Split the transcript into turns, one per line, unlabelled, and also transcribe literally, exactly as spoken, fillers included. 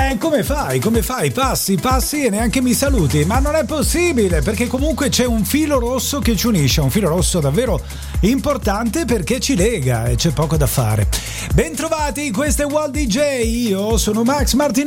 Eh, come fai? Come fai? Passi, passi e neanche mi saluti? Ma non è possibile, perché comunque c'è un filo rosso che ci unisce, un filo rosso davvero importante perché ci lega e c'è poco da fare. Bentrovati, questo è Walt D J, io sono Max Martinelli.